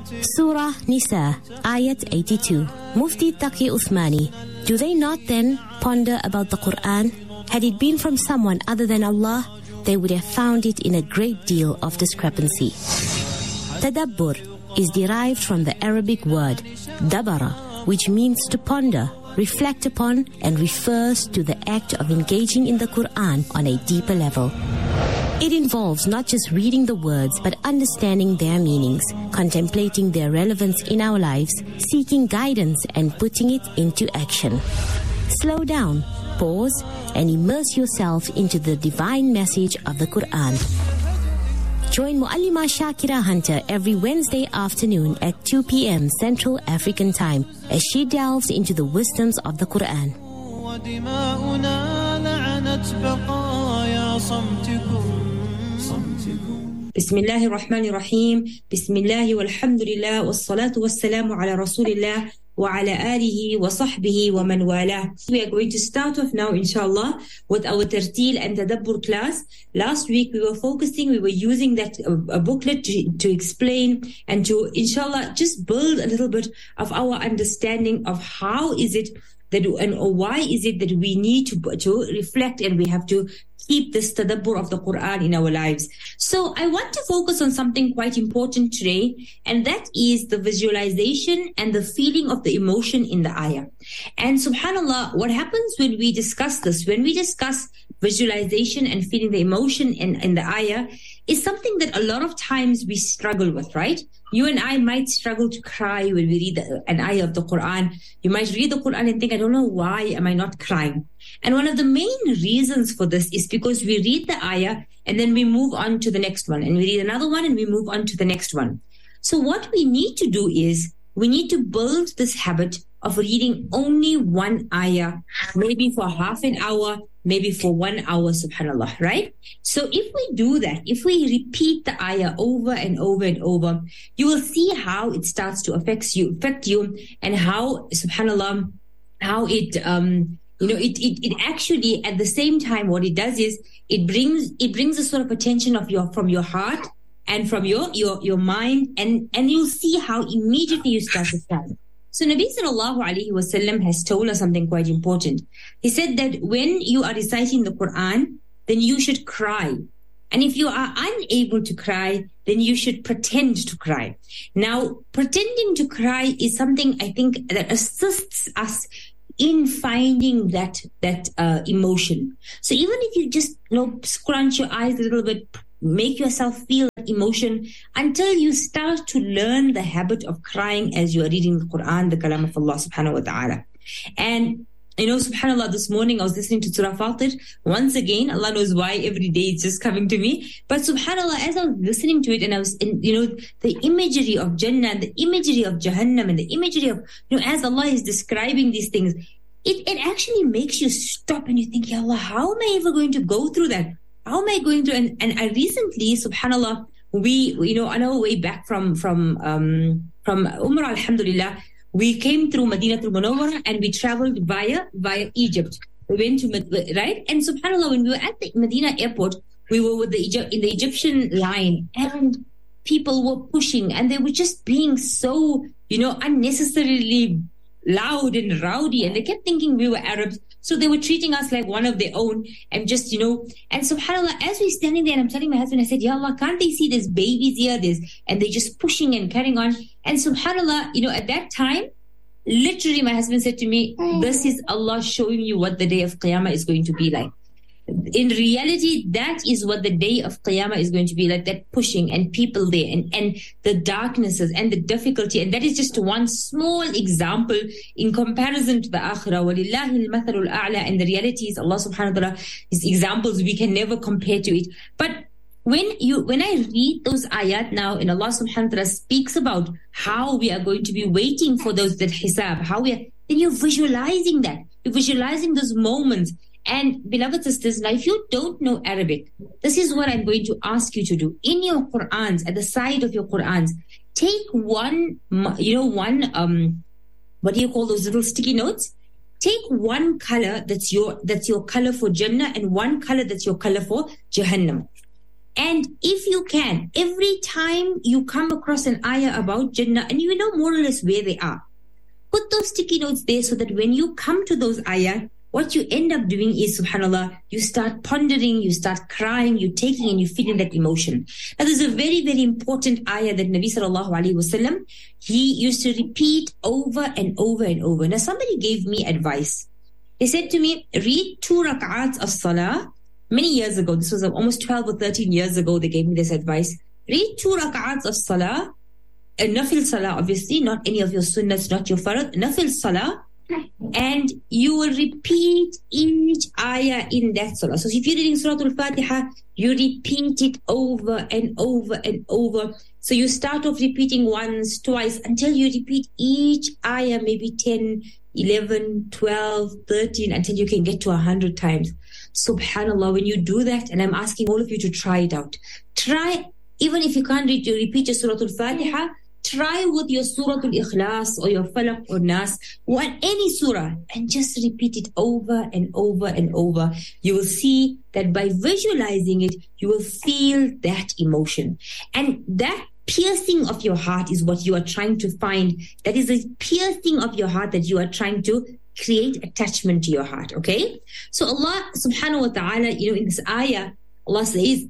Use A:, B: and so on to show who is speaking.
A: Surah Nisa, Ayat 82. Mufti Taqi Uthmani. Do they not then ponder about the Quran? Had it been from someone other than Allah, they would have found it in a great deal of discrepancy. Tadabbur is derived from the Arabic word dabara, which means to ponder, reflect upon, and refers to the act of engaging in the Quran on a deeper level. It involves not just reading the words, but understanding their meanings, contemplating their relevance in our lives, seeking guidance, and putting it into action. Slow down, pause, and immerse yourself into the divine message of the Quran. Join Muallima Shakira Hunter every Wednesday afternoon at 2 p.m. Central African Time as she delves into the wisdoms of the Quran.
B: Bismillahir Rahmanir Rahim. Bismillah walhamdulillah wassalatu wassalamu ala Rasulillah wa ala alihi wa sahbihi wa man wala. We are going to start off now, inshallah, with our Tartil and Tadabbur class. Last week we were using that booklet to explain and to, inshallah, just build a little bit of our understanding of how is it that, or why is it that we need to reflect and we have to keep this tadabbur of the Quran in our lives. So I want to focus on something quite important today, and that is the visualization and the feeling of the emotion in the ayah. And subhanallah, what happens when we discuss this, when we discuss visualization and feeling the emotion in the ayah, is something that a lot of times we struggle with, right? You and I might struggle to cry when we read an ayah of the Quran. You might read the Quran and think, I don't know why am I not crying? And one of the main reasons for this is because we read the ayah and then we move on to the next one, and we read another one and we move on to the next one. So what we need to do is we need to build this habit of reading only one ayah, maybe for half an hour, maybe for 1 hour, subhanallah, right? So if we do that, if we repeat the ayah over and over and over, you will see how it starts to affect you, and how, subhanallah, how it, it actually, at the same time, what it does is it brings a sort of attention from your heart and from your mind, and you'll see how immediately you start to cry. So Nabi sallallahu alayhi wasallam has told us something quite important. He said that when you are reciting the Quran, then you should cry. And if you are unable to cry, then you should pretend to cry. Now, pretending to cry is something, I think, that assists us in finding that emotion. So even if you just scrunch your eyes a little bit, make yourself feel that emotion until you start to learn the habit of crying as you are reading the Quran, the kalam of Allah subhanahu wa ta'ala. And subhanallah, this morning I was listening to Surah Fatir. Once again, Allah knows why every day it's just coming to me. But subhanallah, as I was listening to it, and I was, the imagery of Jannah and the imagery of Jahannam and the imagery of, as Allah is describing these things, it actually makes you stop and you think, Ya Allah, how am I ever going to go through that? How am I going to? And I recently, subhanallah, we, on our way back from Umrah, alhamdulillah, we came through Madinatul Munawwara and we traveled via Egypt. We went to, right? And subhanallah, when we were at the Medina airport, we were in the Egyptian line, and people were pushing, and they were just being so, unnecessarily loud and rowdy, and they kept thinking we were Arabs. So they were treating us like one of their own, and just, and subhanAllah, as we're standing there, and I'm telling my husband, I said, Ya Allah, can't they see there's babies here? And they're just pushing and carrying on. And subhanAllah, at that time, literally my husband said to me, this is Allah showing you what the day of Qiyamah is going to be like. In reality, that is what the day of Qiyamah is going to be like, that pushing and people there and the darknesses and the difficulty. And that is just one small example in comparison to the Akhirah. وَلِلَّهِ الْمَثَلُ الْأَعْلَى. And the reality is Allah subhanahu wa ta'ala is examples we can never compare to it. But when I read those ayat now, and Allah subhanahu wa ta'ala speaks about how we are going to be waiting for that hisab, then you're visualizing that. You're visualizing those moments. And beloved sisters, now if you don't know Arabic, this is what I'm going to ask you to do. In your Qur'ans, at the side of your Qur'ans, take one, what do you call those little sticky notes? Take one color that's your color for Jannah, and one color that's your color for Jahannam. And if you can, every time you come across an ayah about Jannah and you know more or less where they are, put those sticky notes there so that when you come to those ayah, what you end up doing is, subhanAllah, you start pondering, you start crying, you're taking and you're feeling that emotion. Now, there's a very, very important ayah that Nabi sallallahu alayhi wasallam, he used to repeat over and over and over. Now, somebody gave me advice. They said to me, read 2 rak'ats of salah. Many years ago, this was almost 12 or 13 years ago, they gave me this advice. Read 2 rak'ats of salah, a nafil salah, obviously, not any of your sunnahs, not your farad, nafil salah. And you will repeat each ayah in that surah. So if you're reading Surah Al-Fatiha, you repeat it over and over and over. So you start off repeating once, twice, until you repeat each ayah maybe 10, 11, 12, 13, until you can get to 100 times. Subhanallah, when you do that, and I'm asking all of you to try it out. Try, even if you can't repeat your Surah Al-Fatiha, try with your Surah Al-Ikhlas or your Falaq or Nas or any surah and just repeat it over and over and over. You will see that by visualizing it, you will feel that emotion. And that piercing of your heart is what you are trying to find. That is a piercing of your heart that you are trying to create attachment to your heart, okay? So Allah subhanahu wa ta'ala, in this ayah, Allah says,